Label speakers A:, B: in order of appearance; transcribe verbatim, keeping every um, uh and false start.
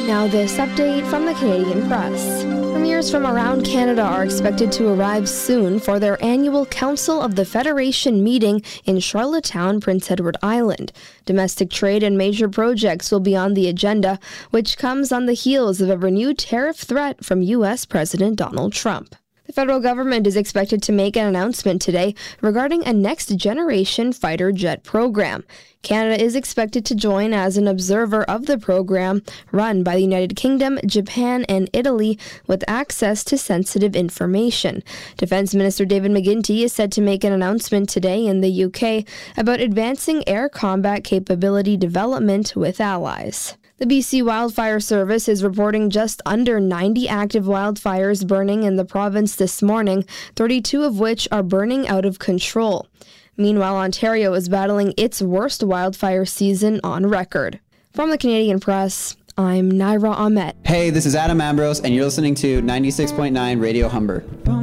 A: Now this update from the Canadian Press. Premiers from around Canada are expected to arrive soon for their annual Council of the Federation meeting in Charlottetown, Prince Edward Island. Domestic trade and major projects will be on the agenda, which comes on the heels of a renewed tariff threat from U S President Donald Trump. The federal government is expected to make an announcement today regarding a next-generation fighter jet program. Canada is expected to join as an observer of the program, run by the United Kingdom, Japan, and Italy, with access to sensitive information. Defense Minister David McGuinty is said to make an announcement today in the U K about advancing air combat capability development with allies. The B C Wildfire Service is reporting just under ninety active wildfires burning in the province this morning, thirty-two of which are burning out of control. Meanwhile, Ontario is battling its worst wildfire season on record. From the Canadian Press, I'm Naira Ahmed.
B: Hey, this is Adam Ambrose, and you're listening to ninety-six point nine Radio Humber.